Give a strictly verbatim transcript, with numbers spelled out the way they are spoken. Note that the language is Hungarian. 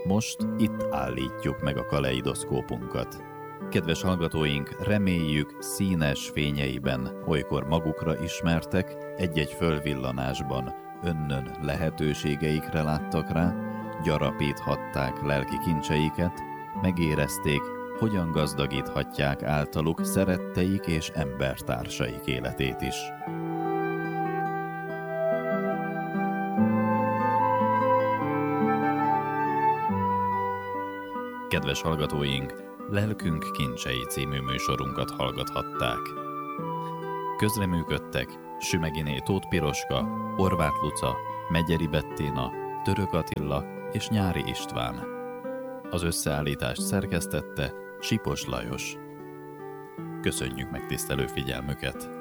Most itt állítjuk meg a kaleidoszkópunkat. Kedves hallgatóink, reméljük színes fényeiben olykor magukra ismertek, egy-egy fölvillanásban önnön lehetőségeikre láttak rá, gyarapíthatták lelki kincseiket, megérezték, hogyan gazdagíthatják általuk szeretteik és embertársaik életét is. Kedves hallgatóink, Lelkünk kincsei című műsorunkat hallgathatták. Közreműködtek Sümeginé Tóth Piroska, Horváth Luca, Megyeri Bettina, Török Attila és Nyári István. Az összeállítást szerkesztette Sipos Lajos. Köszönjük megtisztelő figyelmüket!